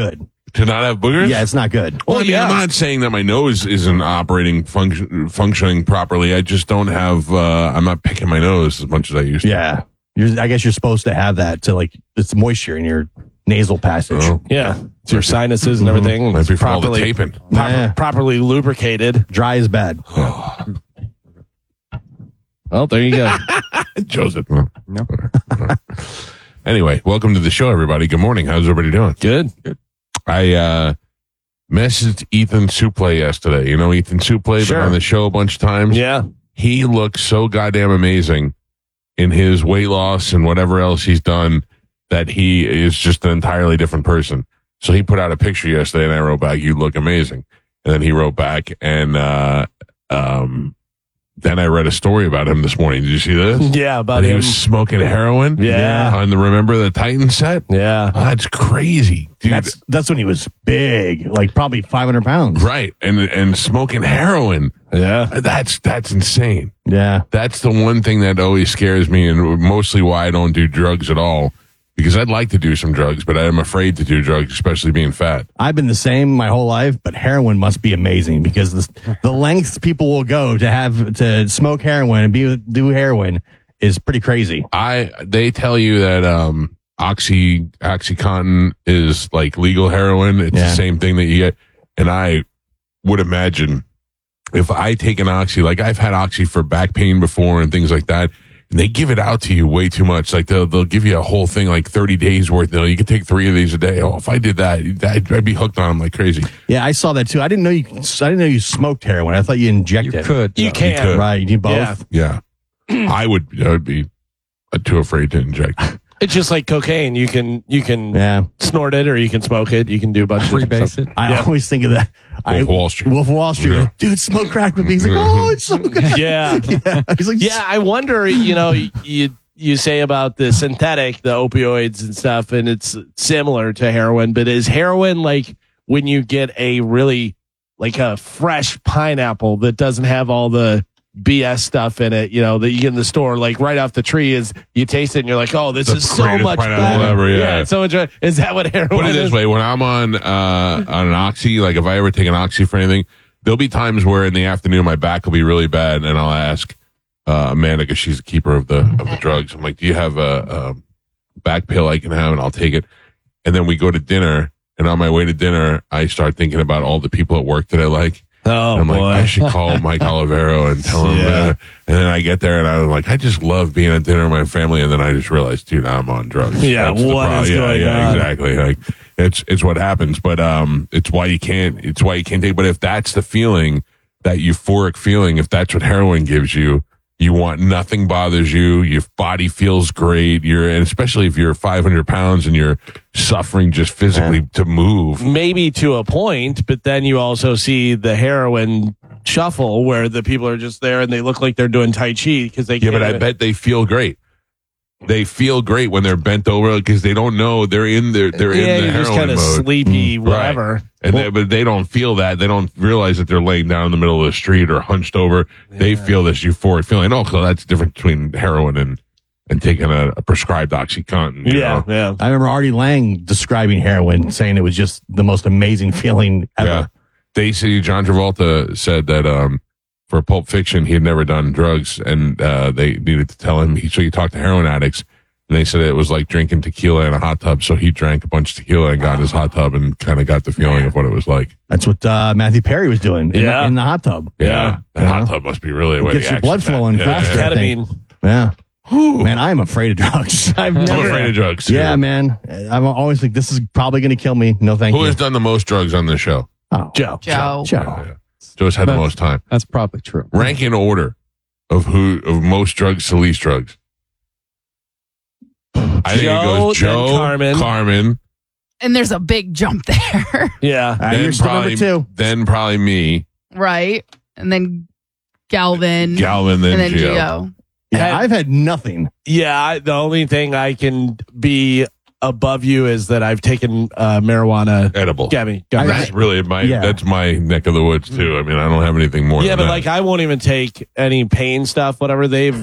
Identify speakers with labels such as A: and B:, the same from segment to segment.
A: good.
B: To not have boogers?
A: Yeah, it's not good.
B: Well, I'm not saying that my nose isn't operating, functioning properly. I just don't have, I'm not picking my nose as much as I used to.
A: Yeah. I guess you're supposed to have that to it's moisture in your nasal passage.
B: Oh.
C: Yeah. It's your sinuses and everything.
B: Might be from all the taping.
C: Properly lubricated.
A: Dry is bad.
C: Well, there you go.
B: Joseph. No. Anyway, welcome to the show, everybody. Good morning. How's everybody doing?
C: Good.
B: I messaged Ethan Suplee yesterday. You know Ethan Suplee, been on the show a bunch of times.
C: Yeah.
B: He looks so goddamn amazing in his weight loss and whatever else he's done that he is just an entirely different person. So he put out a picture yesterday and I wrote back, "You look amazing." And then he wrote back and then I read a story about him this morning. Did you see this?
C: Yeah, about
B: that
C: him.
B: He was smoking heroin.
C: Yeah.
B: On the Remember the Titans set.
C: Yeah.
B: Oh, that's crazy, dude.
A: That's when he was big, like probably 500 pounds.
B: Right. And smoking heroin.
C: Yeah.
B: That's insane.
A: Yeah.
B: That's the one thing that always scares me and mostly why I don't do drugs at all. Because I'd like to do some drugs, but I'm afraid to do drugs, especially being fat.
A: I've been the same my whole life, but heroin must be amazing because the lengths people will go to smoke heroin and do heroin is pretty crazy.
B: They tell you that OxyContin is like legal heroin. It's the same thing that you get. And I would imagine if I take an Oxy, like I've had Oxy for back pain before and things like that. And they give it out to you way too much. Like they'll give you a whole thing, like 30 days worth. You can take 3 of these a day. Oh, if I did that, I'd be hooked on them like crazy.
A: Yeah, I saw that too. I didn't know you smoked heroin. I thought you injected.
D: You could.
C: You can.
A: Right. You need both.
B: Yeah. I would be too afraid to inject.
C: It's just like cocaine. You can snort it or you can smoke it. You can do a bunch of
D: Freebase it.
A: I always think of that.
B: Wolf of Wall Street.
A: Wolf of Wall Street.
B: Yeah.
A: Dude, smoke crack with me. He's like, oh, it's so good.
C: Yeah.
A: He's like,
C: Yeah, I wonder, you say about the synthetic, the opioids and stuff, and it's similar to heroin, but is heroin like when you get a really, like a fresh pineapple that doesn't have all the BS stuff in it, that you get in the store, like right off the tree, is you taste it and you're like, oh, this is so much better.
B: Ever, yeah.
C: So much. Is that what heroin
B: Put it
C: is?
B: this way, when I'm on an Oxy, like if I ever take an Oxy for anything, there'll be times where in the afternoon my back will be really bad and I'll ask Amanda, because she's the keeper of the drugs. I'm like, do you have a back pill I can have? And I'll take it. And then we go to dinner, and on my way to dinner, I start thinking about all the people at work that I like.
C: Oh,
B: I'm
C: boy.
B: like, I should call Mike Olivero and tell him that. And then I get there and I'm like, I just love being at dinner with my family. And then I just realized, dude, I'm on drugs.
C: Yeah,
B: That's
C: what is going on?
B: Exactly. Like it's what happens. But it's why you can't take. But if that's the feeling, that euphoric feeling, if that's what heroin gives you, you want nothing bothers you. Your body feels great. And especially if you're 500 pounds and you're suffering just physically to move.
C: Maybe to a point, but then you also see the heroin shuffle where the people are just there and they look like they're doing Tai Chi because they can't.
B: Yeah, but I bet they feel great. They feel great when they're bent over because they don't know they're in there. They're in the
C: you're just
B: heroin
C: kind of
B: mode.
C: sleepy, whatever.
B: Right. And but they don't feel that. They don't realize that they're laying down in the middle of the street or hunched over. Yeah. They feel this euphoric feeling. Oh, so that's the difference between heroin and taking a prescribed OxyContin.
C: Yeah.
A: I remember Artie Lang describing heroin, saying it was just the most amazing feeling ever.
B: Yeah. John Travolta said that for Pulp Fiction, he had never done drugs, and they needed to tell him. So he talked to heroin addicts, and they said it was like drinking tequila in a hot tub. So he drank a bunch of tequila and got in his hot tub and kind of got the feeling of what it was like.
A: That's what Matthew Perry was doing in the hot tub.
B: Yeah. That hot tub must be really
A: gets your blood flowing faster.
C: Ketamine.
A: Yeah. Man, I'm afraid of drugs. I'm
B: afraid of drugs, too.
A: Yeah, man. I'm always like, this is probably going to kill me. No, thank you.
B: Who has done the most drugs on this show?
A: Oh,
C: Joe.
B: Yeah. Joe's had the most time.
D: That's probably true.
B: Rank in order of most drugs to least drugs. I think it goes Joe, Carmen.
E: And there's a big jump there.
C: Yeah.
A: You're still number 2.
B: Then probably me.
E: Right. And then Galvin.
B: Then
E: and then
B: Gio.
A: Yeah, I've had nothing.
C: Yeah. The only thing I can be above you is that I've taken marijuana
B: edible.
C: Gabby.
B: That's really that's my neck of the woods too. I mean, I don't have anything more.
C: Yeah,
B: than
C: but
B: that.
C: like I won't even take any pain stuff. Whatever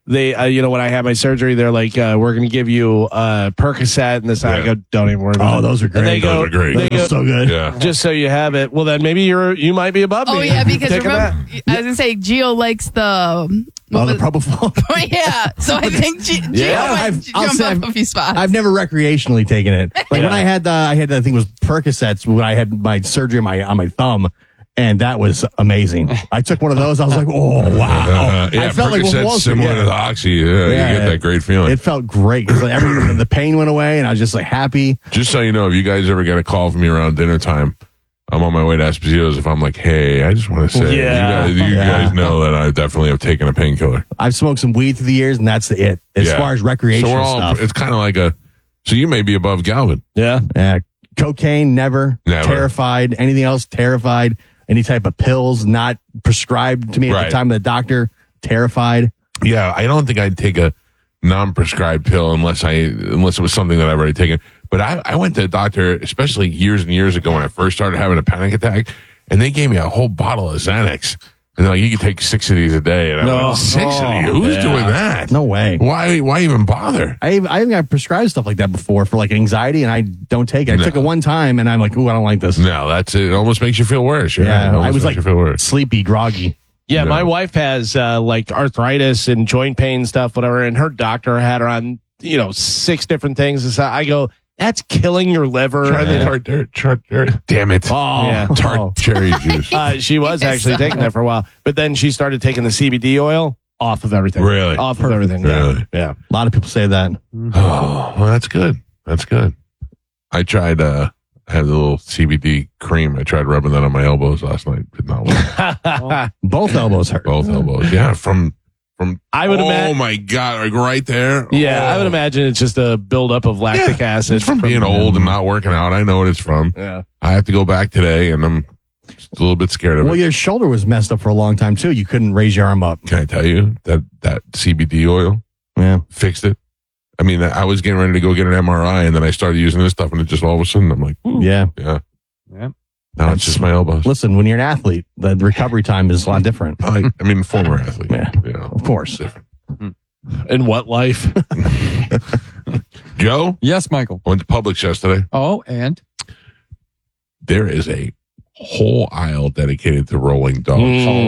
C: they, when I had my surgery, they're like, we're going to give you Percocet and this. I go, don't even worry about it.
A: Those are great.
C: And they go,
B: Those are great.
C: They go,
A: so good.
B: Yeah.
C: just so you have it. Well, then maybe you might be above me.
E: Oh yeah, because
C: Take a
E: remember,
C: nap.
E: I was gonna say Gio likes the.
A: The propofol.
E: Yeah, so I think Gio
C: Yeah,
E: might jump up a few spots.
A: I've never recreationally taken it. Like when I had I think it was Percocets when I had my surgery on my thumb, and that was amazing. I took one of those. I was like, oh wow!
B: Yeah,
A: I felt like
B: Percocet's
A: Wall Street,
B: similar to the Oxy. Yeah, you get that great feeling.
A: It felt great. It was like everything, the pain went away, and I was just like happy.
B: Just so you know, if you guys ever get a call from me around dinner time, I'm on my way to Esposito's. If I'm like, hey, I just want to say, you guys know that I definitely have taken a painkiller.
A: I've smoked some weed through the years, and that's it. As far as recreational stuff,
B: it's kind of like so you may be above Galvin.
C: Yeah.
A: Cocaine, never. Terrified. Anything else, terrified. Any type of pills not prescribed to me at the time of the doctor, terrified.
B: Yeah, I don't think I'd take a non-prescribed pill unless it was something that I've already taken. But I went to the doctor, especially years and years ago when I first started having a panic attack, and they gave me a whole bottle of Xanax. And they're like, you can take 6 of these a day. And I'm like, 6 of these? Who's doing that?
A: No way.
B: Why even bother?
A: I even got prescribed stuff like that before for like anxiety, and I don't take it. I took it one time, and I'm like, ooh, I don't like this.
B: No, that's it. It almost makes you feel worse.
A: Yeah, I was like
B: you feel worse.
A: sleepy, groggy.
C: Yeah, my wife has like arthritis and joint pain stuff, whatever, and her doctor had her on, 6 different things. And so I go, that's killing your liver.
B: Damn it.
C: Tart
B: cherry juice.
C: She was actually taking that for a while, but then she started taking the CBD oil off of everything.
B: Really?
C: Off of everything.
B: Really?
C: Yeah.
A: A lot of people say that.
B: Oh, well, that's good. That's good. I tried, I had a little CBD cream. I tried rubbing that on my elbows last night. Did not work.
A: Both elbows hurt.
B: Both elbows. Yeah. From
C: I would imagine.
B: Oh my God. Like right there.
C: Yeah.
B: Oh.
C: I would imagine it's just a buildup of lactic acid.
B: It's from being old and not working out. I know what it's from.
C: Yeah.
B: I have to go back today and I'm just a little bit scared of
A: Well,
B: it.
A: your shoulder was messed up for a long time too. You couldn't raise your arm up.
B: Can I tell you that CBD oil fixed it? I mean, I was getting ready to go get an MRI and then I started using this stuff and it just all of a sudden I'm like, ooh,
A: Yeah.
B: Now it's just my elbows.
A: Listen, when you're an athlete, the recovery time is a lot different.
B: I mean, former athlete.
A: Yeah. Of course.
B: Different.
C: In what life?
B: Joe?
D: Yes, Michael.
B: Went to Publix yesterday.
D: Oh, and?
B: There is a whole aisle dedicated to rolling dogs.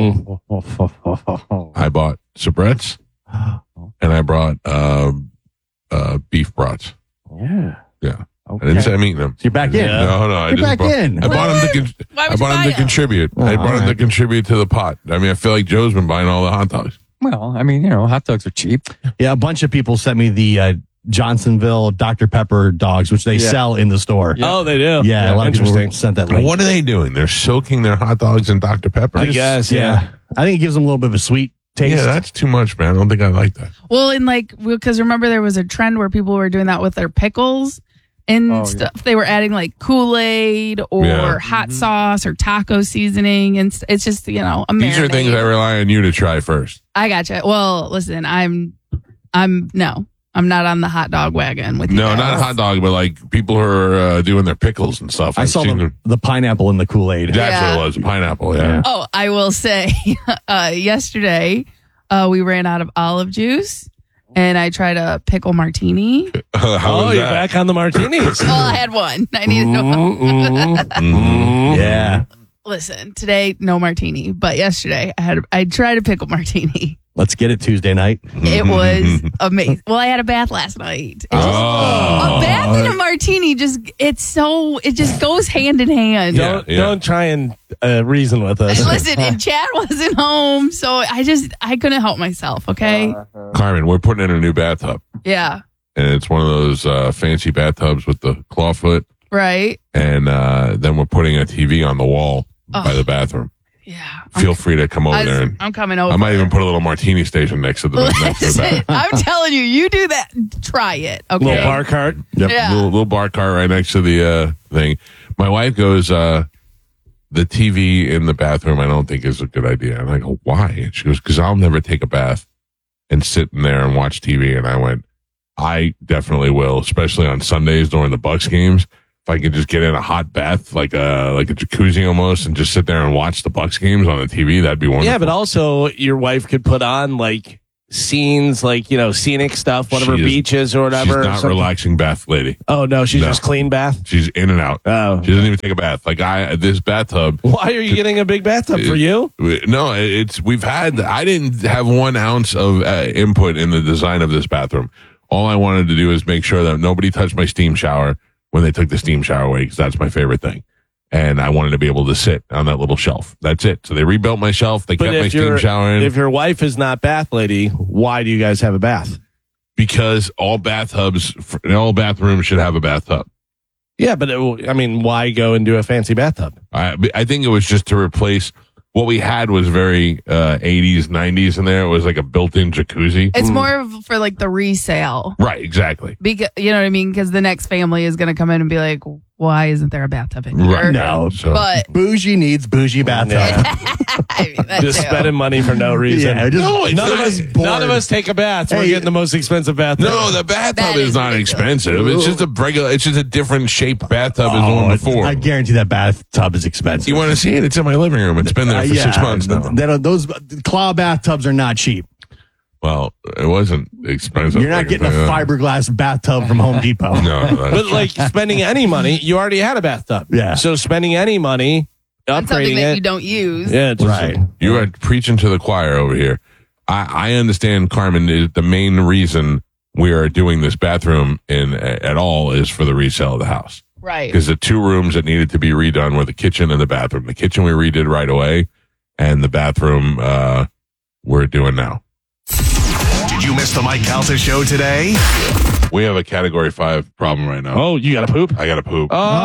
B: I bought Sabrettes and I brought beef brats.
D: Yeah.
B: Yeah.
D: Okay.
B: I didn't say I'm eating them.
A: So you're back in.
B: No. I
A: You're back in.
B: I bought them
E: Why
B: I
E: would you
B: bought them
E: buy
B: to
E: 'em?
B: contribute. I brought them to contribute to the pot. I mean, I feel like Joe's been buying all the hot dogs.
D: Well, I mean, hot dogs are cheap.
A: Yeah, a bunch of people sent me the Johnsonville Dr. Pepper dogs, which they sell in the store. Yeah,
C: Oh, they do.
A: a lot of people
C: Interesting.
A: sent that link.
B: What are they doing? They're soaking their hot dogs in Dr. Pepper.
C: I guess. Yeah.
A: I think it gives them a little bit of a sweet taste.
B: Yeah, that's too much, man. I don't think I like that.
E: Well, and because remember there was a trend where people were doing that with their pickles and stuff. They were adding like Kool-Aid or hot sauce or taco seasoning, and it's just a
B: These are
E: marinade.
B: things I rely on you to try first.
E: I gotcha. Well, listen, I'm not on the hot dog wagon with you.
B: No,
E: guys.
B: not a hot dog, but like people who are doing their pickles and stuff.
A: I
B: I've
A: saw
B: seen
A: the pineapple in the Kool-Aid.
B: That's
E: Yeah.
B: what it was. Pineapple. Yeah.
E: Oh, I will say, yesterday we ran out of olive juice, and I tried a pickle martini.
B: How was
C: You're
B: that?
C: back on the martinis.
E: Well, I had one. I needed no.
A: Yeah.
E: Listen, today no martini, but yesterday I tried a pickle martini.
A: Let's get it Tuesday night.
E: It was amazing. Well, I had a bath last night.
B: Oh.
E: A bath and a martini it just goes hand in hand.
C: Don't try and reason with us.
E: Listen, and Chad wasn't home, so I couldn't help myself. Okay,
B: Carmen, we're putting in a new bathtub,
E: yeah,
B: and it's one of those fancy bathtubs with the clawfoot,
E: right,
B: and then we're putting a TV on the wall by the bathroom.
E: yeah.
B: Feel free to come over there. And
E: I'm coming over.
B: I might even put a little martini station next to the
E: Listen,
B: bathroom.
E: I'm telling you, you do that. Try it. Okay.
C: Little bar cart.
B: Yep,
E: Yeah.
B: little bar cart right next to the thing. My wife goes, the TV in the bathroom I don't think is a good idea. And I go, why? And she goes, because I'll never take a bath and sit in there and watch TV. And I went, I definitely will, especially on Sundays during the Bucks games. If I could just get in a hot bath, like a jacuzzi almost, and just sit there and watch the Bucks games on the TV, that'd be wonderful.
C: Yeah, but also your wife could put on like scenes, like, scenic stuff, whatever,
B: She is-
C: beaches or whatever?
B: She's
C: or
B: not
C: something?
B: relaxing bath lady.
C: Oh, no, she's
B: No.
C: just clean bath?
B: She's in and out.
C: Oh.
B: She doesn't even take a bath. Like this bathtub.
C: Why are you getting a big bathtub for you?
B: No, I didn't have 1 ounce of input in the design of this bathroom. All I wanted to do is make sure that nobody touched my steam shower when they took the steam shower away, because that's my favorite thing. And I wanted to be able to sit on that little shelf. That's it. So they rebuilt my shelf. They kept my steam shower in.
C: If your wife is not bath lady, why do you guys have a bath?
B: Because all bathrooms should have a bathtub.
C: Yeah, but why go and do a fancy bathtub?
B: I think it was just to replace what we had was very 80s, 90s in there. It was like a built-in jacuzzi.
E: It's more of for like the resale.
B: Right, exactly.
E: Because you know what I mean? Because the next family is going to come in and be like, why isn't there a bathtub in here?
B: Right.
A: No,
B: So-
E: But
A: bougie needs bougie bathtub.
E: I mean, that
C: Just
E: too.
C: spending money for no reason.
A: Yeah, just,
B: No, it's
C: None of
B: not.
C: us, none of us take a bath. We're
A: Hey.
C: getting the most expensive bathtub.
B: No, the bathtub
E: That
B: is
E: is
B: not
E: ridiculous.
B: expensive. It's just a regular. It's just a different shaped bathtub as the one before.
A: I guarantee that bathtub is expensive.
B: You want to see it? It's in my living room. It's been there for 6 months now.
A: Those claw bathtubs are not cheap.
B: Well, it wasn't expensive.
A: You're not getting a fiberglass bathtub from Home Depot.
B: No, that's
C: But like spending any money, you already had a bathtub.
A: Yeah.
C: So spending any money,
E: That's something
C: upgrading
E: that
C: it.
E: you don't use.
C: Yeah, it's just-
A: Right.
B: You are preaching to the choir over here. I understand, Carmen, is the main reason we are doing this bathroom at all is for the resale of the house.
E: Right.
B: Because the 2 rooms that needed to be redone were the kitchen and the bathroom. The kitchen we redid right away, and the bathroom we're doing now.
F: Did you miss the Mike Calta show today?
B: We have a Category 5 problem right now.
C: Oh, you got to poop?
B: I got to poop.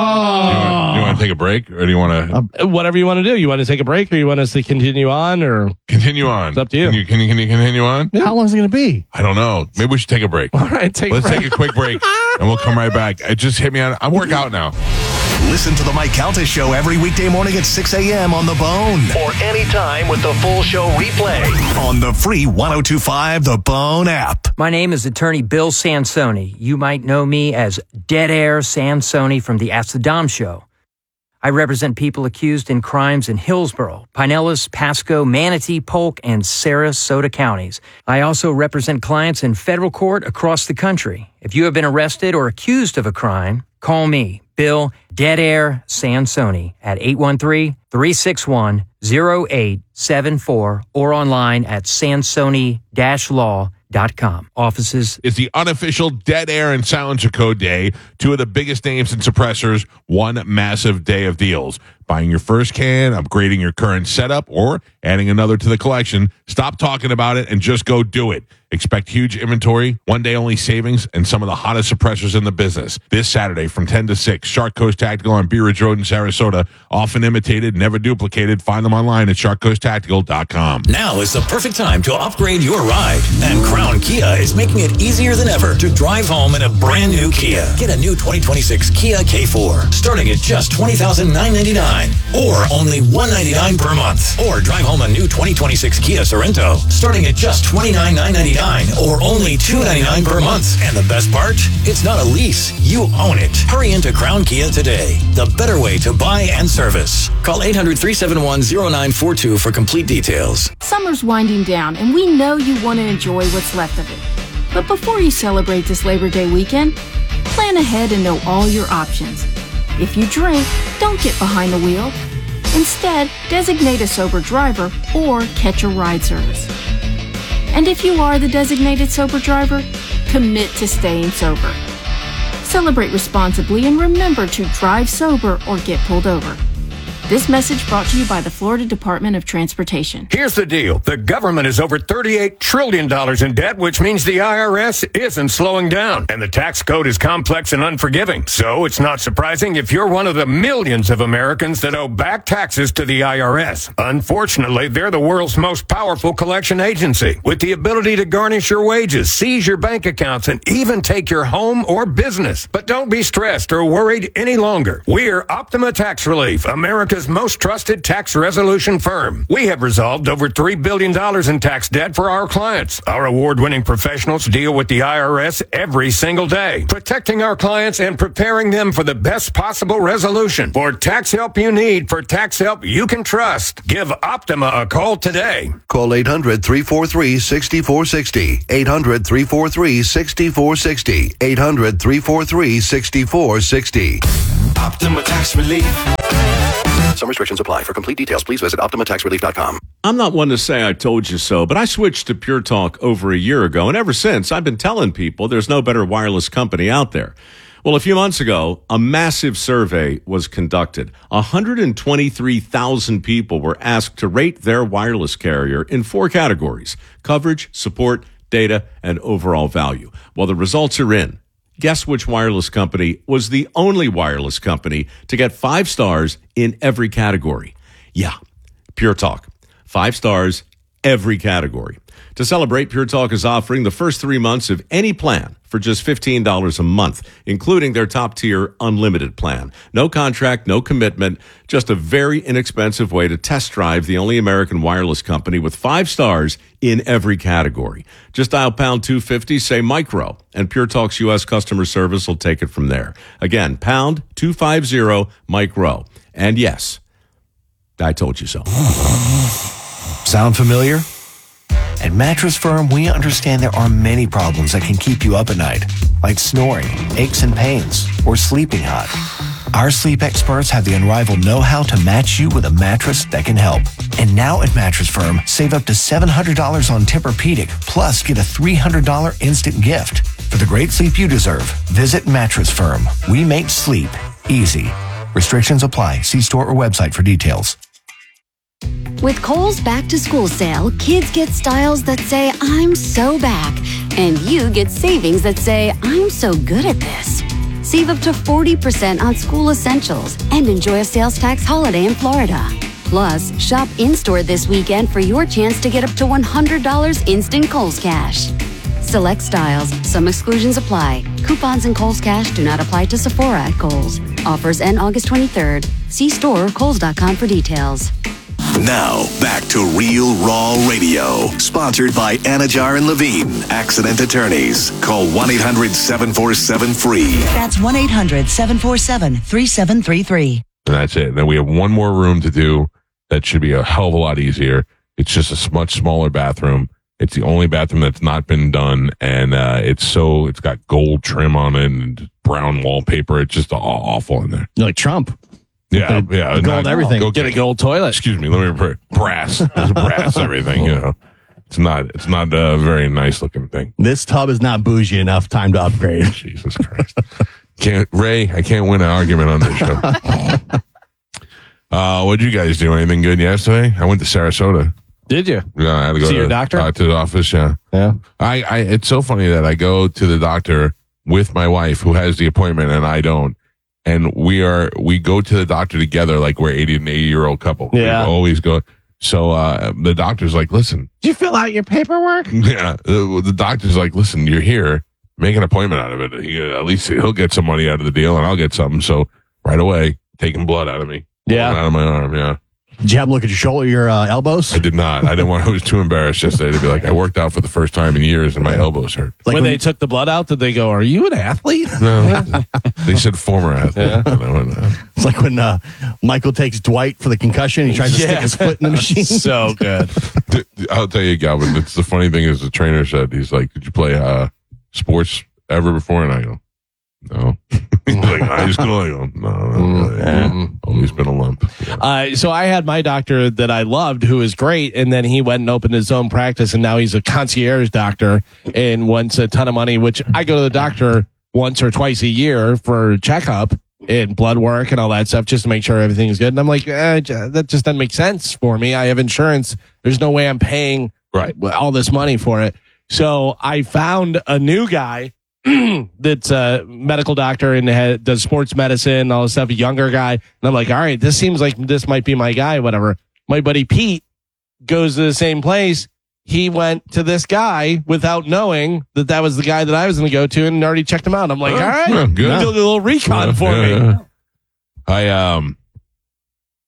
C: Oh.
B: Do you want to take a break, or do you want to
C: Whatever you want to do. You want to take a break, or you want us to continue on, or
B: continue on?
C: It's up to you.
B: Can you continue on?
A: How long is it going to be?
B: I don't know. Maybe we should take a break.
C: all right, take
B: Let's
C: a break.
B: take a quick break, and we'll come right back. It just hit me on. I work out now.
F: Listen to the Mike Calta show every weekday morning at 6 a.m. on The Bone. Or anytime with the full show replay on the free 102.5 The Bone app.
G: My name is attorney Bill Sansoni. You might know me as Dead Air Sansoni from the Ask the Dom show. I represent people accused in crimes in Hillsborough, Pinellas, Pasco, Manatee, Polk, and Sarasota counties. I also represent clients in federal court across the country. If you have been arrested or accused of a crime, call me, Bill Dead Air Sansoni, at 813-361-0874 or online at sansoni-law.com. Offices.
B: It's the unofficial Dead Air and Silencer Code Day. 2 of the biggest names in suppressors, 1 massive day of deals. Buying your first can, upgrading your current setup, or adding another to the collection. Stop talking about it and just go do it. Expect huge inventory, 1 day only savings, and some of the hottest suppressors in the business. This Saturday from 10 to 6, Shark Coast Tactical on Bee Ridge Road in Sarasota. Often imitated, never duplicated. Find them online at sharkcoasttactical.com.
H: Now is the perfect time to upgrade your ride. And Crown Kia is making it easier than ever to drive home in a brand new Kia. Get a new 2026 Kia K4 starting at just $20,999 or only $199 per month. Or drive home a new 2026 Kia Sorento starting at just $29,999 or only $299 per month. And the best part? It's not a lease. You own it. Hurry into Crown Kia today. The better way to buy and service. Call 800-371-0942 for complete details.
I: Summer's winding down, and we know you want to enjoy what's left of it. But before you celebrate this Labor Day weekend, plan ahead and know all your options. If you drink, don't get behind the wheel. Instead, designate a sober driver or catch a ride service. And if you are the designated sober driver, commit to staying sober. Celebrate responsibly and remember to drive sober or get pulled over. This message brought to you by the Florida Department of Transportation.
J: Here's the deal. The government is over $38 trillion in debt, which means the IRS isn't slowing down. And the tax code is complex and unforgiving. So it's not surprising if you're one of the millions of Americans that owe back taxes to the IRS. Unfortunately, they're the world's most powerful collection agency, with the ability to garnish your wages, seize your bank accounts, and even take your home or business. But don't be stressed or worried any longer. We're Optima Tax Relief, America's America's most trusted tax resolution firm. We have resolved over $3 billion in tax debt for our clients. Our award-winning professionals deal with the IRS every single day, protecting our clients and preparing them for the best possible resolution. For tax help you need, for tax help you can trust, give Optima a call today.
K: Call 800-343-6460. 800-343-6460. 800-343-6460.
H: Optima Tax Relief.
K: Some restrictions apply. For complete details, please visit OptimaTaxRelief.com.
L: I'm not one to say I told you so, but I switched to Pure Talk over a year ago, and ever since, I've been telling people there's no better wireless company out there. Well, a few months ago, a massive survey was conducted. 123,000 people were asked to rate their wireless carrier in 4 categories: coverage, support, data, and overall value. Well, the results are in. Guess which wireless company was the only wireless company to get 5 stars in every category? Yeah, Pure Talk. 5 stars, every category. To celebrate, Pure Talk is offering the first 3 months of any plan for just $15 a month, including their top-tier unlimited plan. No contract, no commitment, just a very inexpensive way to test drive the only American wireless company with 5 stars in every category. Just dial pound 250, say micro, and Pure Talk's U.S. customer service will take it from there. Again, pound 250 micro. And yes, I told you so.
M: Sound familiar? At Mattress Firm, we understand there are many problems that can keep you up at night, like snoring, aches and pains, or sleeping hot. Our sleep experts have the unrivaled know-how to match you with a mattress that can help. And now at Mattress Firm, save up to $700 on Tempur-Pedic, plus get a $300 instant gift. For the great sleep you deserve, visit Mattress Firm. We make sleep easy. Restrictions apply. See store or website for details.
N: With Kohl's Back to School sale, kids get styles that say, I'm so back. And you get savings that say, I'm so good at this. Save up to 40% on school essentials and enjoy a sales tax holiday in Florida. Plus, shop in-store this weekend for your chance to get up to $100 instant Kohl's Cash. Select styles. Some exclusions apply. Coupons and Kohl's Cash do not apply to Sephora at Kohl's. Offers end August 23rd. See store or Kohls.com for details.
F: Now, back to Real Raw Radio. Sponsored by Anajar and Levine, Accident Attorneys. Call 1-800-747-FREE.
O: That's 1-800-747-3733.
B: And that's it. And then we have one more room to do that should be a hell of a lot easier. It's just a much smaller bathroom. It's the only bathroom that's not been done. And it's got gold trim on it and brown wallpaper. It's just awful in there.
A: You're like Trump.
B: Yeah.
A: Gold everything.
C: Go get a gold toilet.
B: Excuse me. Let me brass. There's brass everything, you know. It's not a very nice looking thing.
A: This tub is not bougie enough. Time to upgrade.
B: Jesus Christ. I can't win an argument on this show. What'd you guys do? Anything good yesterday? I went to Sarasota.
C: Did you?
B: Yeah, I had to go
C: see your doctor?
B: To the office, yeah.
A: Yeah.
B: It's so funny that I go to the doctor with my wife who has the appointment and I don't. And we go to the doctor together like we're an 80-year-old couple.
C: Yeah.
B: We always go. So the doctor's like, listen.
C: Did you fill out your paperwork?
B: Yeah. The doctor's like, listen, you're here. Make an appointment out of it. At least he'll get some money out of the deal and I'll get something. So right away, taking blood out of me.
C: Yeah.
B: Out of my arm, yeah.
A: Did you have a look at your shoulder, your elbows?
B: I did not. I was too embarrassed yesterday to be like, I worked out for the first time in years and my elbows hurt.
A: Like
C: when they took the blood out, did they go, are you an athlete?
B: No. They said former athlete.
C: Yeah.
A: It's like when Michael takes Dwight for the concussion. He tries to stick his foot in the machine.
C: So good.
B: I'll tell you, Galvin, it's the funny thing is the trainer said, he's like, did you play sports ever before? And I go, no. He's like, high school? I go, no. Always been a lump. Yeah.
C: So I had my doctor that I loved, who is great, and then he went and opened his own practice, and now he's a concierge doctor and wants a ton of money, which I go to the doctor once or twice a year for checkup and blood work and all that stuff just to make sure everything's good. And I'm like, that just doesn't make sense for me. I have insurance. There's no way I'm paying all this money for it. So I found a new guy that's a medical doctor and does sports medicine, all this stuff, a younger guy. And I'm like, all right, this seems like this might be my guy, whatever. My buddy Pete goes to the same place. He went to this guy without knowing that was the guy that I was going to go to and already checked him out. I'm like, all right,
B: good.
C: Do a little recon for me.
B: Yeah.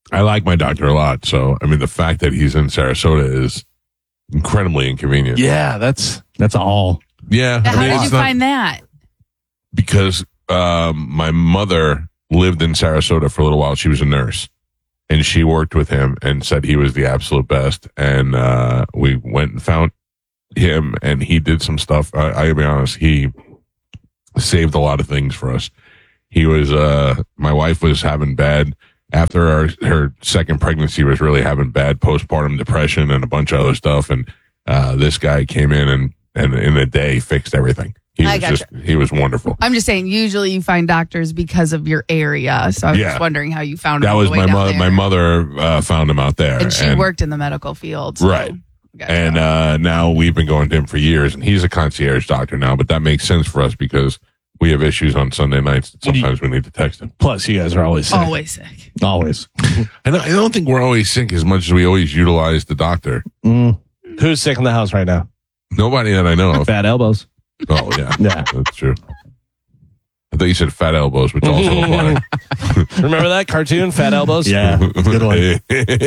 B: I like my doctor a lot. So, I mean, the fact that he's in Sarasota is incredibly inconvenient.
C: Yeah, that's
A: all.
B: Yeah.
E: How
B: I mean,
E: did you
B: it's not-
E: find that?
B: Because my mother lived in Sarasota for a little while. She was a nurse, and she worked with him and said he was the absolute best. And we went and found him, and he did some stuff. I gotta be honest, he saved a lot of things for us. He was my wife was having bad after her second pregnancy, was really having bad postpartum depression and a bunch of other stuff. And this guy came in and in a day fixed everything. He was wonderful.
E: I'm just saying, usually you find doctors because of your area. So I was just wondering how you found him.
B: That was my mother found him out there.
E: And she worked in the medical field. So.
B: Right. And now we've been going to him for years, and he's a concierge doctor now, but that makes sense for us because we have issues on Sunday nights. Sometimes we need to text him.
C: Plus, you guys are always sick.
E: Always sick.
A: Always.
B: I don't think we're always sick as much as we always utilize the doctor.
C: Who's sick in the house right now?
B: Nobody that I know of.
C: Bad elbows.
B: Oh, yeah.
A: Yeah.
B: That's true. I thought you said fat elbows, which also apply.
C: Remember that cartoon, Fat Elbows?
A: Yeah. Good one.
C: Hey,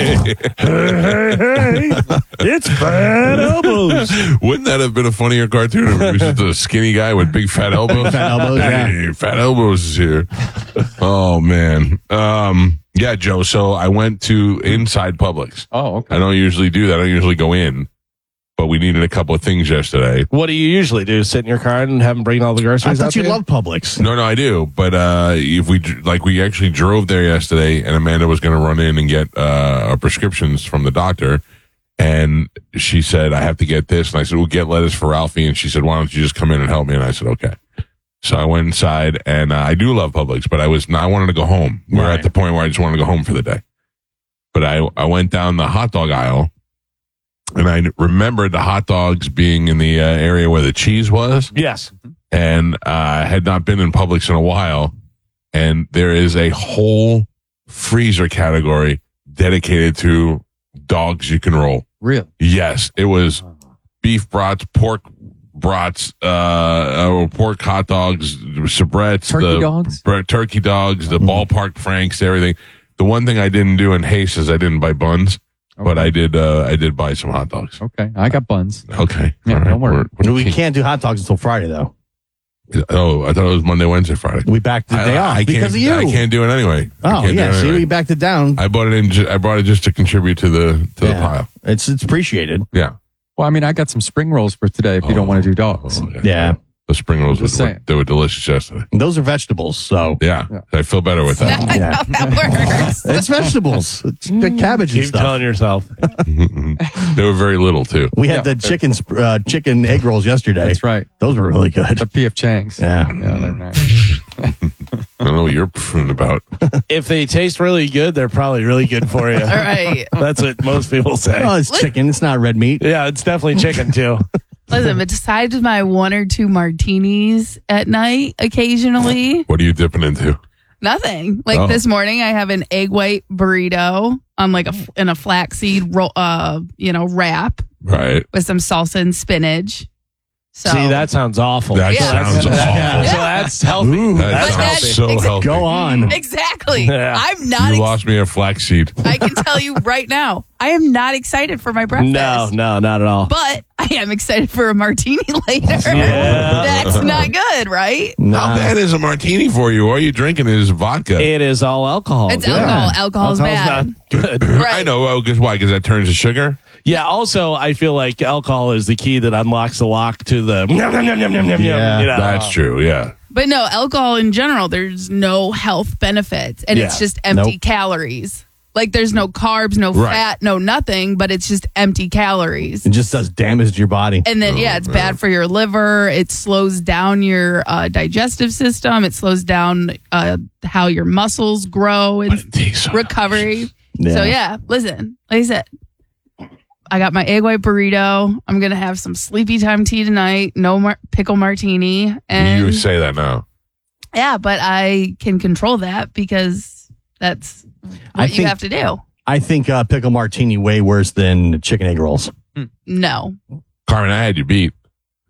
C: it's Fat Elbows.
B: Wouldn't that have been a funnier cartoon if it was just a skinny guy with big fat elbows?
A: Fat elbows, yeah.
B: Hey, Fat Elbows is here. Oh, man. Yeah, Joe. So I went to Inside Publix.
D: Oh, okay.
B: I don't usually do that. I don't usually go in. But we needed a couple of things yesterday.
C: What do you usually do? Sit in your car and have them bring all the
A: I
C: groceries out
A: thought
C: to
A: you loved Publix.
B: No, I do. But if we actually drove there yesterday, and Amanda was going to run in and get our prescriptions from the doctor, and she said, "I have to get this," and I said, "We'll get lettuce for Ralphie," and she said, "Why don't you just come in and help me?" And I said, "Okay." So I went inside, and I do love Publix, but I wanted to go home. We're at the point where I just wanted to go home for the day. But I went down the hot dog aisle. And I remembered the hot dogs being in the area where the cheese was.
C: Yes.
B: And I had not been in Publix in a while. And there is a whole freezer category dedicated to dogs you can roll.
D: Really?
B: Yes. It was beef brats, pork brats, pork hot dogs, sabrettes, turkey dogs, the ballpark franks, everything. The one thing I didn't do in haste is I didn't buy buns. But I did buy some hot dogs.
D: Okay. I got buns.
B: Okay.
D: Yeah,
B: All right.
D: don't worry.
A: We can't do hot dogs until Friday, though.
B: Oh, I thought it was Monday, Wednesday, Friday.
A: We backed the day off because of you.
B: I can't do it anyway.
A: Oh, yeah. See, we backed it down.
B: I bought it just to contribute to the pile.
A: It's appreciated.
B: Yeah.
D: Well, I mean, I got some spring rolls for today if you don't want to do dogs.
A: Yeah.
B: The spring rolls they were delicious yesterday.
A: Those are vegetables, so
B: yeah. I feel better with that.
E: That's how that works.
A: It's vegetables. It's the cabbage and
C: Keep
A: stuff.
C: telling yourself.
B: They were very little too.
A: We had the chicken egg rolls yesterday.
D: That's right.
A: Those were really good.
D: The P.F. Chang's.
A: Yeah.
D: They're nice.
B: I don't know what you're fooling about.
C: If they taste really good, they're probably really good for you.
E: All right.
C: That's what most people say.
A: Oh, it's chicken. It's not red meat.
C: Yeah, it's definitely chicken too.
E: Listen, but besides my 1 or 2 martinis at night, occasionally,
B: What are you dipping into?
E: nothing. Like this morning, I have an egg white burrito on in a flaxseed wrap
B: Right.
E: with some salsa and spinach. So
C: See, that sounds awful.
B: That sounds awful.
C: So that's healthy.
B: That
E: But
B: sounds so healthy.
A: Go on.
E: exactly.
C: Yeah.
E: I'm not.
B: You lost me a flaxseed.
E: I can tell you right now, I am not excited for my breakfast.
C: No, not at all.
E: But I am excited for a martini later.
C: Yeah.
E: That's not good, right?
B: How bad is a martini for you? All you're drinking is vodka.
C: It is all alcohol.
E: It's alcohol. Alcohol's bad.
C: not good.
B: I know. Because why? Because that turns to sugar?
C: Yeah, also, I feel like alcohol is the key that unlocks the lock to the yum, yum, yum, yum, yum, yum,
A: Yeah.
C: you know.
B: That's true, yeah.
E: But no, alcohol in general, there's no health benefits. And it's
C: Yeah.
E: just empty
A: Nope.
E: calories. Like there's no carbs, no
B: Right.
E: fat, no nothing, but it's just empty calories.
A: It just does damage to your body.
E: And then, it's bad for your liver. It slows down your digestive system. It slows down how your muscles grow and
B: It tastes so
E: recovery.
A: Yeah.
E: So, yeah, listen, like I said, I got my egg white burrito. I'm going to have some sleepy time tea tonight. No pickle martini. And
B: You say that now.
E: yeah, but I can control that because that's
A: I
E: what you
A: think-
E: have to do.
A: I think pickle martini way worse than chicken egg rolls.
E: No.
B: Carmen, I had you beat.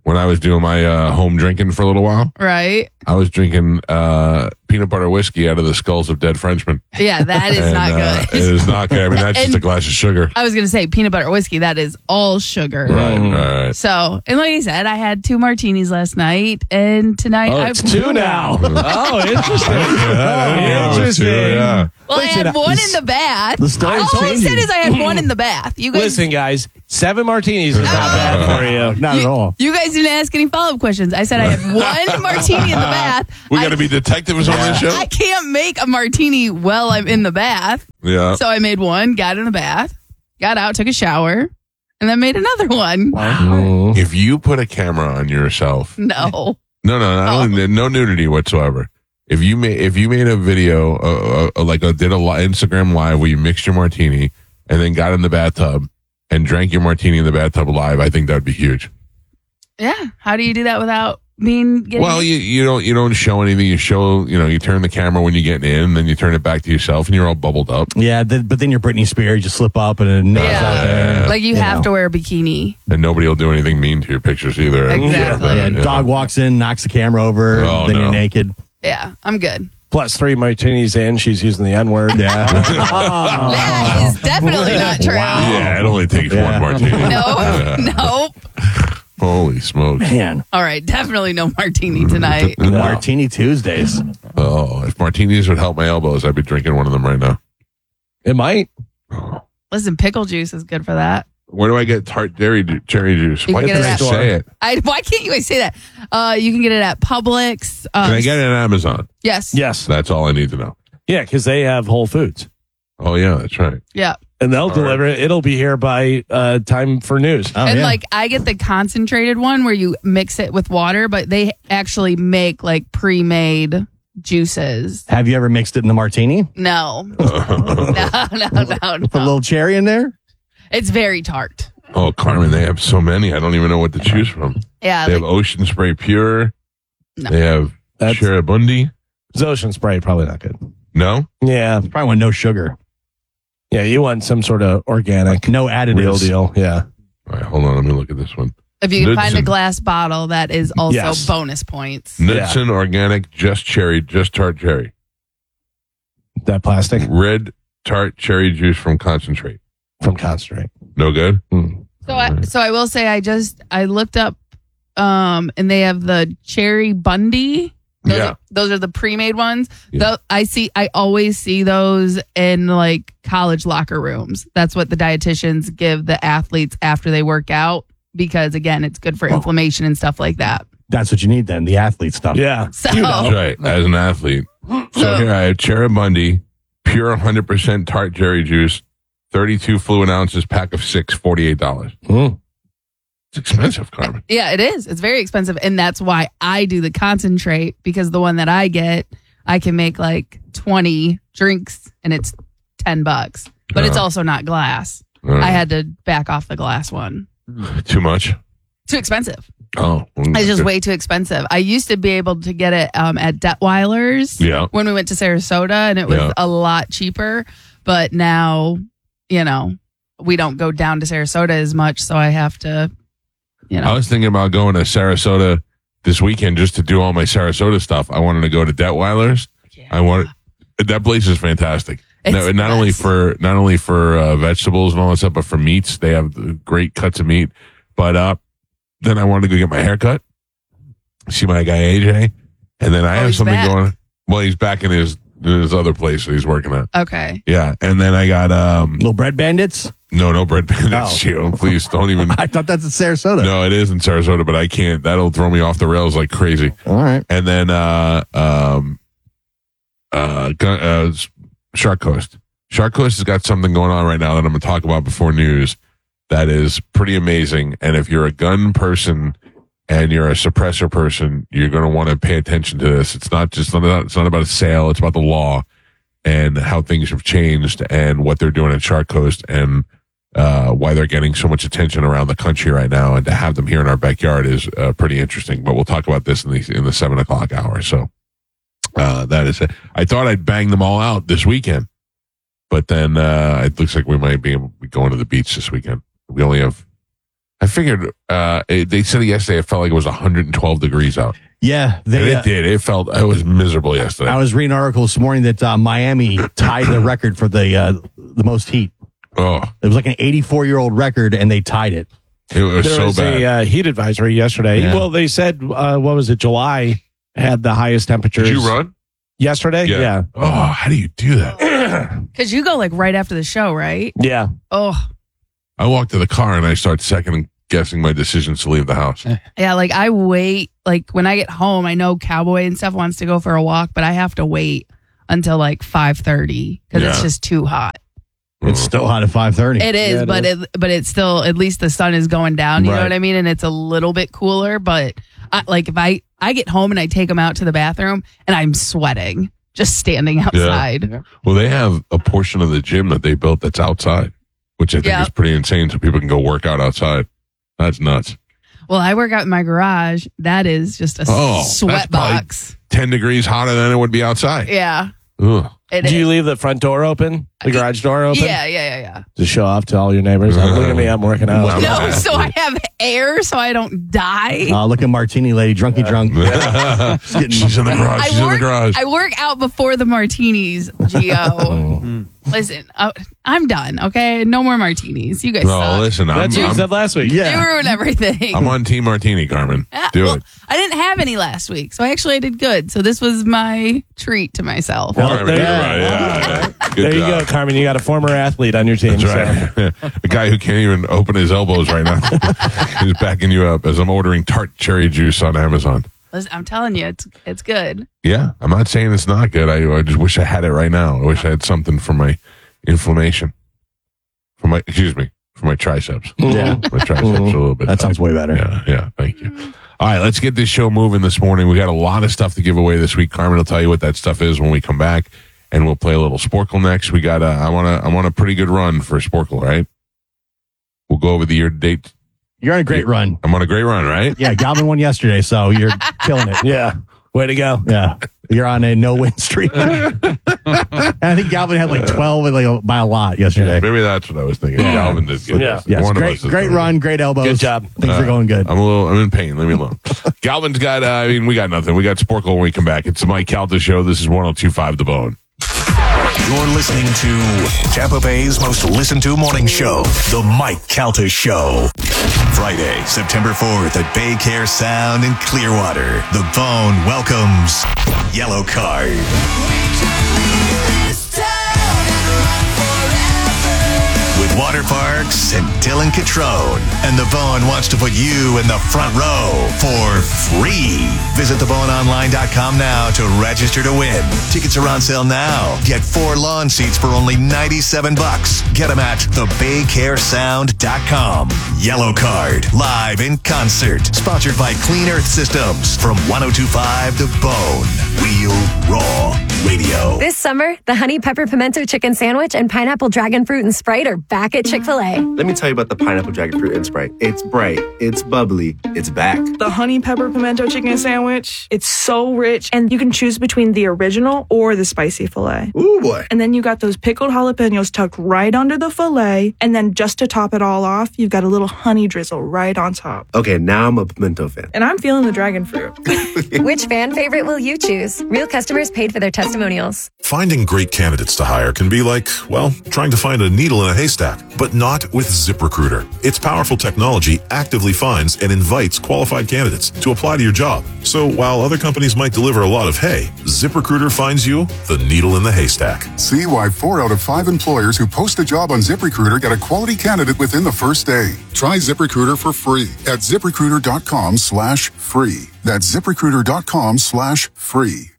B: when I was doing my home drinking for a little while.
E: Right.
B: I was drinking peanut butter whiskey out of the skulls of dead Frenchmen.
E: Yeah, that is not good.
B: It is not good. I mean, that's just a glass of sugar.
E: I was going to say peanut butter whiskey. That is all sugar.
B: Right.
E: So, and like I said, I had 2 martinis last night, and tonight
C: it's 2 now. Oh, interesting. Interesting.
B: Yeah.
E: Well, I had one in the bath.
A: The story's
E: all I
A: changing.
E: said is I had one in the bath. You guys,
C: Listen, guys, 7 martinis is not bad for you.
A: Not at all.
E: you guys didn't ask any follow-up questions. I said I had one martini in the bath.
B: We got to be detectives on this show.
E: I can't make a martini while I'm in the bath.
B: Yeah.
E: So I made one, got in the bath, got out, took a shower, and then made another one.
B: If you put a camera on yourself,
E: No.
B: no nudity whatsoever. If you made a video, did a Instagram live where you mixed your martini and then got in the bathtub and drank your martini in the bathtub live, I think that would be huge.
E: Yeah. How do you do that without being getting
B: Well, you don't show anything. You show, you turn the camera when you get in, and then you turn it back to yourself, and you're all bubbled up.
A: Yeah, but then you're Britney Spears. You slip up and it nose out there.
E: like you have to wear a bikini.
B: And nobody will do anything mean to your pictures either.
E: Exactly.
A: Yeah, dog walks in, knocks the camera over, then you're naked.
E: Yeah, I'm good.
C: Plus 3 martinis in, she's using the N-word.
A: Yeah.
E: That is definitely not true.
B: Yeah, it only takes one martini.
E: Nope.
B: Holy smokes.
A: Man.
E: All right, definitely no martini tonight.
A: Martini Tuesdays.
B: Oh, if martinis would help my elbows, I'd be drinking one of them right now.
C: It might.
E: Listen, pickle juice is good for that.
B: Where do I get tart cherry juice?
E: You
B: Why
E: can get
B: can't I
E: it at-
B: say it?
E: Why can't you guys say that? You can get it at Publix.
B: Can I get it on Amazon?
E: Yes.
C: Yes.
B: That's all I need to know.
C: Yeah, because they have Whole Foods.
B: Oh, yeah, that's right.
E: Yeah.
C: And they'll deliver it. It'll be here by time for news.
E: And like I get the concentrated one where you mix it with water, but they actually make like pre-made juices.
A: Have you ever mixed it in the martini?
E: No. No.
A: With a little cherry in there?
E: It's very tart.
B: Oh, Carmen, they have so many. I don't even know what to choose from.
E: Yeah.
B: They have Ocean Spray Pure.
E: No.
B: They have Cheribundi.
C: It's Ocean Spray, probably not good.
B: No?
C: Yeah.
A: Probably want no sugar.
C: Yeah, you want some sort of organic.
A: No additives.
C: Real deal. Yeah.
B: All right, hold on. Let me look at this one.
E: If you can find a
B: Knudsen.
E: glass bottle, that is also
C: Yes.
E: bonus points.
B: Knudsen Organic Just Tart Cherry.
C: That plastic?
B: Red tart cherry juice from concentrate.
C: From concentrate.
B: No good?
E: So I will say I looked up and they have the Cherry Bundy. Those are the pre-made ones.
B: Yeah.
E: I always see those in like college locker rooms. That's what the dietitians give the athletes after they work out because again, it's good for inflammation and stuff like that.
A: That's what you need then, the athlete stuff.
C: Yeah.
E: So
B: That's right, as an athlete. So here I have Cheribundi, pure 100% tart cherry juice, 32 fluid ounces, pack of 6, $48. It's expensive, Carmen.
E: yeah, it is. It's very expensive. And that's why I do the concentrate because the one that I get, I can make like 20 drinks and it's $10, but it's also not glass. I had to back off the glass one.
B: Too much?
E: Too expensive.
B: Oh.
E: It's just way too expensive. I used to be able to get it at Detweiler's when we went to Sarasota and it was a lot cheaper. But now, we don't go down to Sarasota as much. So I have to,
B: I was thinking about going to Sarasota this weekend just to do all my Sarasota stuff. I wanted to go to Detweiler's. That place is fantastic. Not only for vegetables and all that stuff, but for meats. They have great cuts of meat. But then I wanted to go get my hair cut, see my guy AJ, and then I have something going. Well, he's back in his other place that he's working at.
E: Okay.
B: Yeah, and then I got
A: Little Bread Bandits.
B: No Bread Bandits. Gio, please don't even.
A: I thought that's in Sarasota.
B: No, it is in Sarasota, but I can't. That'll throw me off the rails like crazy.
A: All right.
B: And then Shark Coast. Shark Coast has got something going on right now that I'm going to talk about before news that is pretty amazing. And if you're a gun person and you're a suppressor person, you're going to want to pay attention to this. It's not about a sale. It's about the law and how things have changed and what they're doing at Shark Coast and why they're getting so much attention around the country right now. And to have them here in our backyard is pretty interesting. But we'll talk about this in the 7:00 hour. So that is it. I thought I'd bang them all out this weekend, but then it looks like we might be going to the beach this weekend. We only have I figured they said yesterday it felt like it was 112 degrees out.
A: Yeah,
B: And it did. It was miserable yesterday.
A: I was reading an article this morning that Miami tied the record for the most heat.
B: Oh,
A: it was like an 84-year-old record, and they tied it.
B: It was
C: there
B: so
C: was
B: bad.
C: a heat advisory yesterday.
A: Yeah.
C: Well, they said, what was it? July had the highest temperatures.
B: Did you run
C: yesterday? Yeah.
B: Oh, how do you do that?
E: Because you go like right after the show, right?
C: Yeah.
E: Oh,
B: I walked to the car and I start second guessing my decisions to leave the house.
E: yeah. Like I wait. Like when I get home, I know Cowboy and stuff wants to go for a walk, but I have to wait until like 5:30 because it's
B: Yeah.
E: just too hot.
A: It's still hot at 5:30.
E: It is, but it's still, at least the sun is going down. You know
A: Right.
E: what I mean? And it's a little bit cooler. But if I get home and I take them out to the bathroom and I'm sweating just standing outside.
B: Well, they have a portion of the gym that they built that's outside, which I think is pretty insane. So people can go work out outside. That's nuts.
E: Well, I work out in my garage. That is just a sweat box.
B: 10 degrees hotter than it would be outside.
E: Yeah.
B: Ugh.
C: Do you leave the front door open? The garage door open?
E: Yeah.
C: To show off to all your neighbors. Look at me, I'm working out.
E: No, so I have air so I don't die.
A: Look at Martini Lady, drunky drunk.
B: She's in the garage. She's in the garage.
E: I work out before the martinis, Gio. Listen, I'm done, okay? No more martinis. You guys
B: No,
E: suck.
B: listen.
C: That's what you said last week.
E: You ruined everything.
B: I'm on Team Martini, Carmen. Do
E: Well,
B: it.
E: I didn't have any last week, so I did good. So this was my treat to myself.
B: Carmen, you're right. Yeah. Good
C: There you
B: job.
C: go, Carmen. You got a former athlete on your team.
B: That's right. A guy who can't even open his elbows right now. He's backing you up as I'm ordering tart cherry juice on Amazon.
E: Listen, I'm telling you, it's good.
B: Yeah, I'm not saying it's not good. I just wish I had it right now. I wish I had something for my inflammation. For my triceps.
A: Yeah.
B: My triceps a little bit.
A: That sounds way better.
B: Yeah, thank you. All right, let's get this show moving this morning. We got a lot of stuff to give away this week. Carmen will tell you what that stuff is when we come back, and we'll play a little Sporkle next. We got I want a pretty good run for Sporkle, right? We'll go over the year to date.
A: You're on a great run.
B: I'm on a great run, right?
A: Yeah, Galvin won yesterday, so you're killing it.
C: Yeah. Way to go.
A: Yeah. You're on a no-win streak. And I think Galvin had like 12 and by a lot yesterday.
B: Maybe that's what I was thinking. Galvin did good.
C: Yeah.
A: Yes,
B: One of
A: great
B: us is
A: great
B: doing
A: run, great elbows.
C: Good job.
A: Things are going good.
B: I'm in pain. Leave me alone. Galvin's got, we got nothing. We got Sporkle when we come back. It's the Mike Calta Show. This is 102.5 The Bone.
F: You're listening to Tampa Bay's most listened to morning show, The Mike Calta Show. Friday, September 4th at Bay Care Sound in Clearwater. The Bone welcomes Yellow Card. With Water Parks and Dylan Catrone. And The Bone wants to put you in the front row for free. Visit theboneonline.com now to register to win. Tickets are on sale now. Get 4 lawn seats for only $97. Get them at thebaycaresound.com. Yellow Card, live in concert. Sponsored by Clean Earth Systems from 102.5 The Bone. Real Raw Radio.
O: This summer, the Honey Pepper Pimento Chicken Sandwich and Pineapple Dragon Fruit and Sprite are back at Chick-fil-A.
P: Let me tell you about the Pineapple Dragon Fruit and Sprite. It's bright, it's bubbly, it's back.
Q: The Honey Pepper Pimento Chicken Sandwich, it's so rich, and you can choose between the original or the spicy filet.
P: Ooh, boy.
Q: And then you got those pickled jalapenos tucked right under the filet, and then just to top it all off, you've got a little honey drizzle right on top.
P: Okay, now I'm a pimento fan.
Q: And I'm feeling the dragon fruit.
O: Which fan favorite will you choose? Real customers paid for their testimonials.
R: Finding great candidates to hire can be like, well, trying to find a needle in a haystack, but not with ZipRecruiter. Its powerful technology actively finds and invites qualified candidates to apply to your job. So while other companies might deliver a lot of hay, ZipRecruiter finds you the needle in the haystack.
S: See why 4 out of 5 employers who post a job on ZipRecruiter get a quality candidate within the first day. Try ZipRecruiter for free at ZipRecruiter.com/free. That's ZipRecruiter.com/free.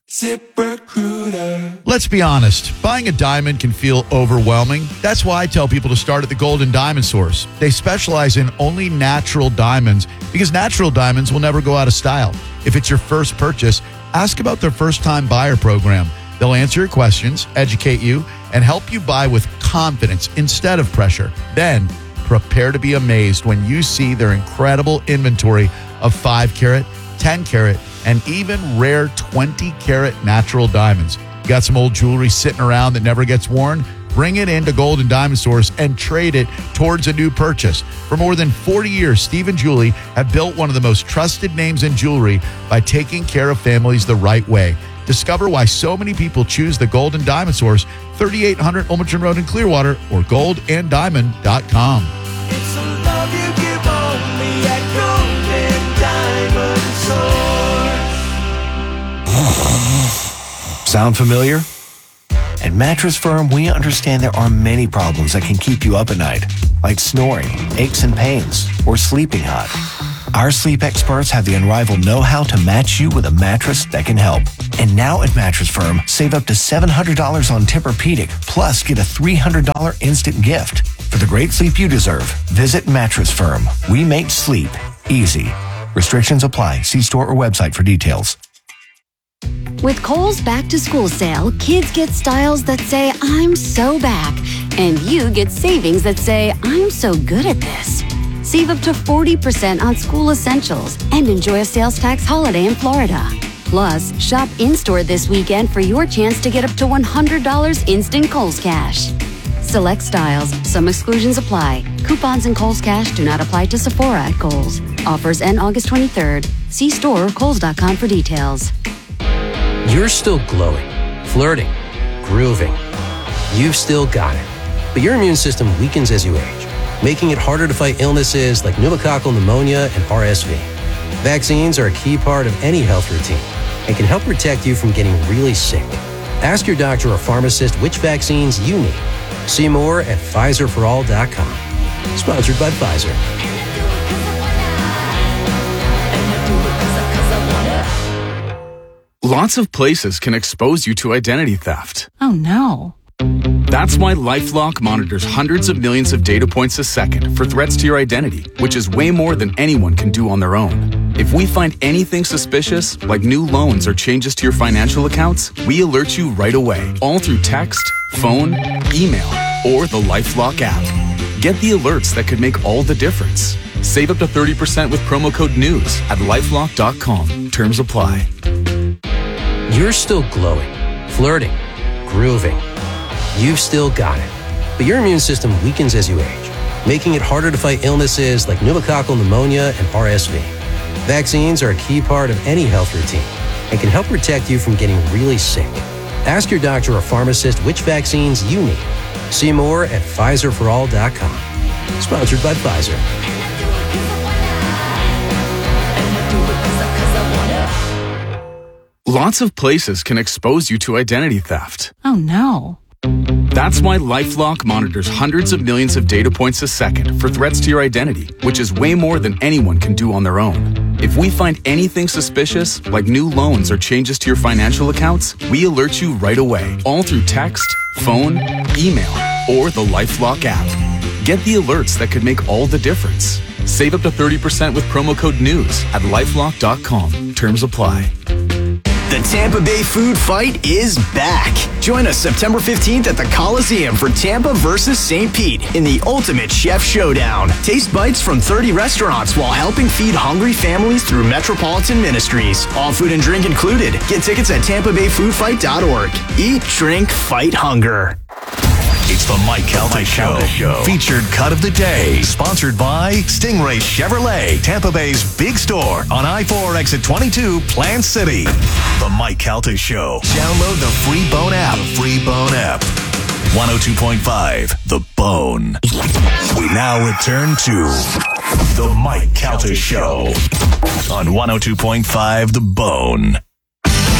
T: Let's be honest, buying a diamond can feel overwhelming. That's why I tell people to start at the Golden Diamond Source. They specialize in only natural diamonds because natural diamonds will never go out of style. If it's your first purchase, ask about their first-time buyer program. They'll answer your questions, educate you, and help you buy with confidence instead of pressure. Then, prepare to be amazed when you see their incredible inventory of 5-carat, 10-carat, and even rare 20-carat natural diamonds. You got some old jewelry sitting around that never gets worn? Bring it into Gold and Diamond Source and trade it towards a new purchase. For more than 40 years, Steve and Julie have built one of the most trusted names in jewelry by taking care of families the right way. Discover why so many people choose the Gold and Diamond Source, 3800 Olmsted Road in Clearwater, or goldanddiamond.com.
U: It's a love you give only at Gold and Diamond Source.
M: Sound familiar? At Mattress Firm, we understand there are many problems that can keep you up at night, like snoring, aches and pains, or sleeping hot. Our sleep experts have the unrivaled know-how to match you with a mattress that can help. And now at Mattress Firm, save up to $700 on Tempur-Pedic, plus get a $300 instant gift. For the great sleep you deserve, visit Mattress Firm. We make sleep easy. Restrictions apply. See store or website for details.
N: With Kohl's Back to School sale, kids get styles that say, I'm so back. And you get savings that say, I'm so good at this. Save up to 40% on school essentials and enjoy a sales tax holiday in Florida. Plus, shop in-store this weekend for your chance to get up to $100 instant Kohl's Cash. Select styles. Some exclusions apply. Coupons and Kohl's Cash do not apply to Sephora at Kohl's. Offers end August 23rd. See store or kohls.com for details.
V: You're still glowing, flirting, grooving. You've still got it. But your immune system weakens as you age, making it harder to fight illnesses like pneumococcal pneumonia and RSV. Vaccines are a key part of any health routine and can help protect you from getting really sick. Ask your doctor or pharmacist which vaccines you need. See more at PfizerForAll.com. Sponsored by Pfizer.
W: Lots of places can expose you to identity theft.
X: Oh no.
W: That's why LifeLock monitors hundreds of millions of data points a second for threats to your identity, which is way more than anyone can do on their own. If we find anything suspicious, like new loans or changes to your financial accounts, we alert you right away, all through text, phone, email, or the LifeLock app. Get the alerts that could make all the difference. Save up to 30% with promo code NEWS at LifeLock.com. Terms apply.
V: You're still glowing, flirting, grooving. You've still got it. But your immune system weakens as you age, making it harder to fight illnesses like pneumococcal pneumonia and RSV. Vaccines are a key part of any health routine and can help protect you from getting really sick. Ask your doctor or pharmacist which vaccines you need. See more at PfizerForAll.com. Sponsored by Pfizer.
W: Lots of places can expose you to identity theft.
X: Oh no.
W: That's why LifeLock monitors hundreds of millions of data points a second for threats to your identity, which is way more than anyone can do on their own. If we find anything suspicious, like new loans or changes to your financial accounts, we alert you right away, all through text, phone, email, or the LifeLock app. Get the alerts that could make all the difference. Save up to 30% with promo code NEWS at LifeLock.com. Terms apply.
Y: The Tampa Bay Food Fight is back. Join us September 15th at the Coliseum for Tampa versus St. Pete in the Ultimate Chef Showdown. Taste bites from 30 restaurants while helping feed hungry families through Metropolitan Ministries. All food and drink included. Get tickets at TampaBayFoodFight.org. Eat, drink, fight hunger.
F: It's the Mike Calta Show. Featured cut of the day. Sponsored by Stingray Chevrolet, Tampa Bay's big store on I-4 exit 22, Plant City. The Mike Calta Show. Download the free Bone app. 102.5 The Bone. We now return to the Mike Calta Show on 102.5 The Bone.